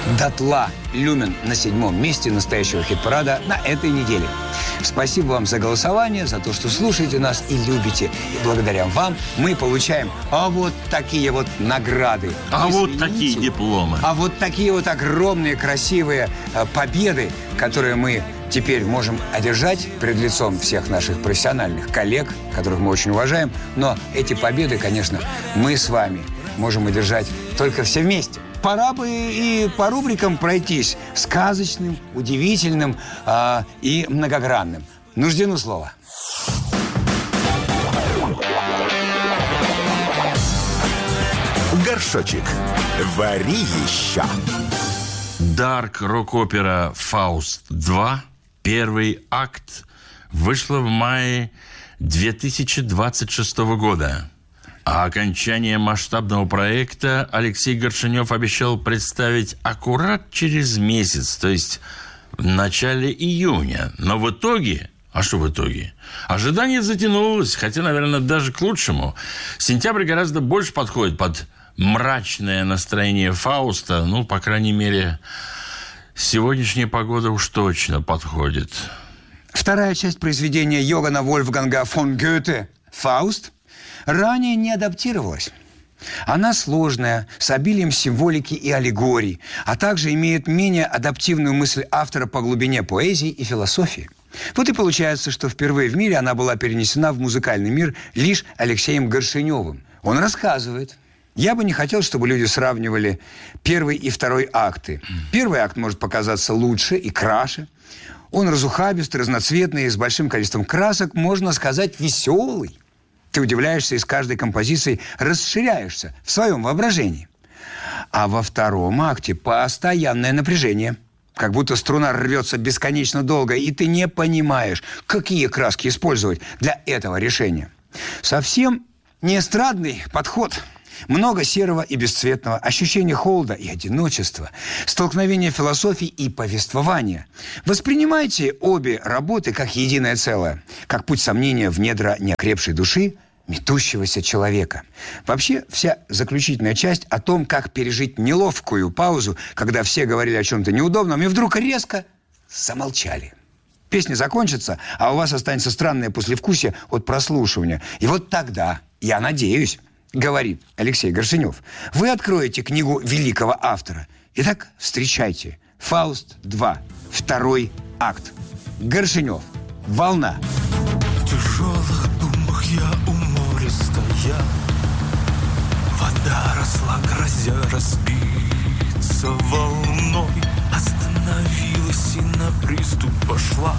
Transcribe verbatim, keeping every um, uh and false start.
дотла. «Люмен» на седьмом месте настоящего хит-парада на этой неделе. Спасибо вам за голосование, за то, что слушаете нас и любите. И благодаря вам мы получаем а вот такие вот награды. А Извините, вот такие дипломы. А вот такие вот огромные, красивые э, победы, которые мы теперь можем одержать пред лицом всех наших профессиональных коллег, которых мы очень уважаем. Но эти победы, конечно, мы с вами можем одержать только все вместе. Пора бы и по рубрикам пройтись. Сказочным, удивительным э, и многогранным. Нуждено слово. Горшочек. Вари еще. Дарк рок-опера «Фауст два», первый акт, вышла в мае две тысячи двадцать шестого года. А окончание масштабного проекта Алексей Горшенев обещал представить аккурат через месяц, то есть в начале июня. Но в итоге... А что в итоге? Ожидание затянулось, хотя, наверное, даже к лучшему. Сентябрь гораздо больше подходит под мрачное настроение Фауста. Ну, по крайней мере, сегодняшняя погода уж точно подходит. Вторая часть произведения Йоганна Вольфганга фон Гёте «Фауст» ранее не адаптировалась. Она сложная, с обилием символики и аллегорий, а также имеет менее адаптивную мысль автора по глубине поэзии и философии. Вот и получается, что впервые в мире она была перенесена в музыкальный мир лишь Алексеем Горшеневым. Он рассказывает: «Я бы не хотел, чтобы люди сравнивали первый и второй акты. Первый акт может показаться лучше и краше. Он разухабистый, разноцветный, с большим количеством красок, можно сказать, веселый. Ты удивляешься и с каждой композицией расширяешься в своем воображении. А во втором акте постоянное напряжение, как будто струна рвется бесконечно долго, и ты не понимаешь, какие краски использовать для этого решения. Совсем не эстрадный подход». Много серого и бесцветного, ощущение холода и одиночества, столкновение философии и повествования. Воспринимайте обе работы как единое целое, как путь сомнения в недра неокрепшей души метущегося человека. Вообще, вся заключительная часть о том, как пережить неловкую паузу, когда все говорили о чем-то неудобном, и вдруг резко замолчали. Песня закончится, а у вас останется странное послевкусие от прослушивания. И вот тогда, я надеюсь, говорит Алексей Горшенев, вы откроете книгу великого автора. Итак, встречайте. «Фауст два», второй акт. Горшенев. «Волна». В тяжелых думах я у моря стоял. Вода росла, грозя разбиться волной. Остановилась и на приступ пошла.